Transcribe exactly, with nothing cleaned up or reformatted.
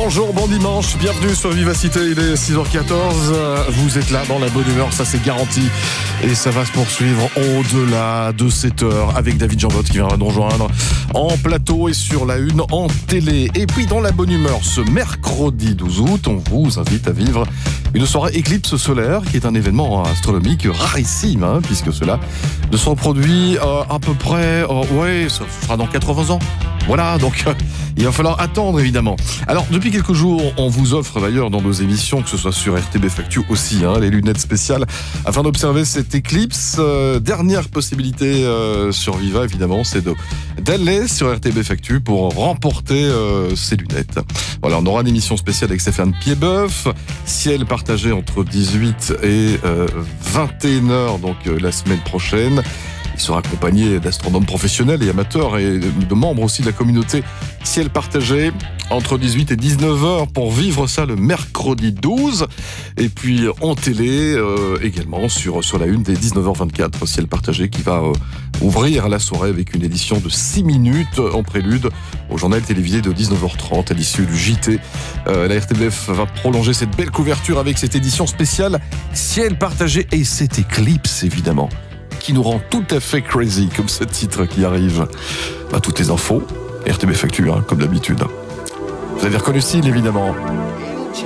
Bonjour, bon dimanche, bienvenue sur Vivacité, il est six heures quatorze, vous êtes là dans la bonne humeur, ça c'est garanti, et ça va se poursuivre au-delà de sept heures avec David Jambot qui viendra nous rejoindre en plateau et sur la une en télé. Et puis dans la bonne humeur, ce mercredi douze août, on vous invite à vivre une soirée éclipse solaire qui est un événement astronomique rarissime, hein, puisque cela ne se reproduit euh, à peu près, euh, ouais, ça sera dans quatre-vingts ans. Voilà, donc euh, il va falloir attendre évidemment. Alors depuis quelques jours, on vous offre d'ailleurs dans nos émissions, que ce soit sur R T B Factu aussi, hein, les lunettes spéciales afin d'observer cette éclipse. Euh, dernière possibilité euh, sur Viva évidemment, c'est de, d'aller sur R T B Factu pour remporter euh, ces lunettes. Voilà, on aura une émission spéciale avec Stéphane Piedboeuf, ciel partagé entre dix-huit et euh, vingt et une heures, donc euh, la semaine prochaine. Il sera accompagné d'astronomes professionnels et amateurs et de membres aussi de la communauté Ciel Partagé entre dix-huit et dix-neuf heures pour vivre ça le mercredi douze. Et puis en télé euh, également sur, sur la une des dix-neuf heures vingt-quatre, Ciel Partagé qui va euh, ouvrir la soirée avec une édition de six minutes en prélude au journal télévisé de dix-neuf heures trente à l'issue du J T. Euh, la R T B F va prolonger cette belle couverture avec cette édition spéciale Ciel Partagé et cette éclipse évidemment, qui nous rend tout à fait crazy, comme ce titre qui arrive. Bah, toutes les infos, R T B Factu, hein, comme d'habitude. Vous avez reconnu le style, évidemment.